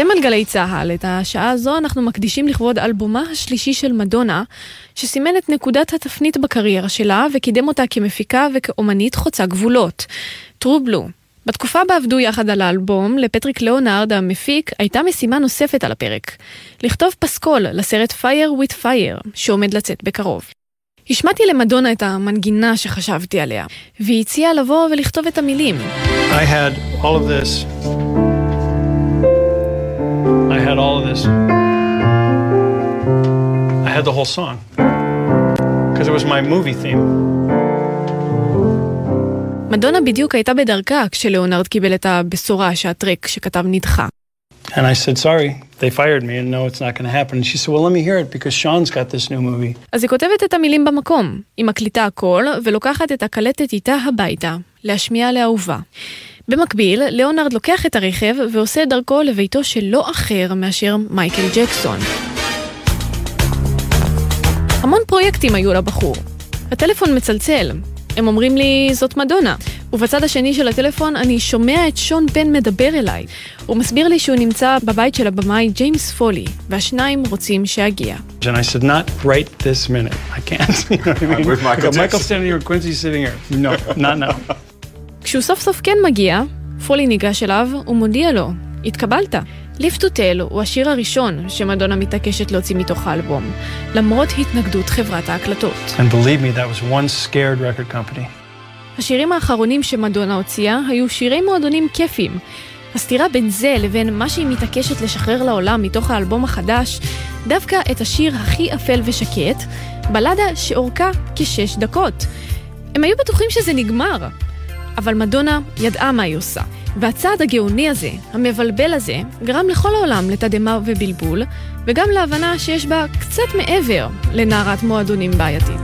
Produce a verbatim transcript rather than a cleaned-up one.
אתם על גלי צהל, את השעה הזו אנחנו מקדישים לכבוד אלבומה השלישי של מדונה, שסימן את נקודת התפנית בקריירה שלה וקידם אותה כמפיקה וכאומנית חוצה גבולות. True Blue. בתקופה בה עבדו יחד על האלבום, לפטריק ליאונרד המפיק הייתה משימה נוספת על הפרק. לכתוב פסקול לסרט Fire with Fire, שעומד לצאת בקרוב. השמעתי למדונה את המנגינה שחשבתי עליה, והיא הציעה לבוא ולכתוב את המילים. I had all of this. I had all of this. I had the whole song. Because it was my movie theme. מדונה בדיוק הייתה בדרכה כשליאונרד קיבל את הבשורה שהטרק שכתב נדחה. And I said, sorry, they fired me and no, it's not going to happen. And she said, well, let me hear it because Sean's got this new movie. אז היא כותבת את המילים במקום, היא מקליטה הכל ולוקחת את הקלטת איתה הביתה, להשמיע לאהובה. במקביל, ליאונרד לוקח את הרכב ועושה דרכו לביתו של לא אחר מאשר מייקל ג'קסון. המון פרויקטים היו לבחור. הטלפון מצלצל. הם אומרים לי, זאת מדונה. ובצד השני של הטלפון אני שומע את שון פן מדבר אליי. הוא מסביר לי שהוא נמצא בבית של הבמאי ג'יימס פולי, והשניים רוצים שיגיע. And I said, not right this minute. I can't. You know what I mean? With Michael Michael standing here, Quincy sitting here. No, not now. כשהוא סוף סוף כן מגיע, פולי ניגש אליו ומודיע לו, התקבלת. Live to Tell הוא השיר הראשון שמדונה מתעקשת להוציא מתוך האלבום, למרות התנגדות חברת ההקלטות. And believe me, that was one scared record company. השירים האחרונים שמדונה הוציאה היו שירי מועדונים כיפים. הסתירה בין זה לבין מה שהיא מתעקשת לשחרר לעולם מתוך האלבום החדש, דווקא את השיר הכי אפל ושקט, בלדה שאורכה כשש דקות. הם היו בטוחים שזה נגמר, אבל מדונה ידעה מה היא עושה. והצעד הגאוני הזה, המבלבל הזה, גרם לכל העולם לתדמה ובלבול, וגם להבנה שיש בה קצת מעבר לנערת מועדונים בעייתית.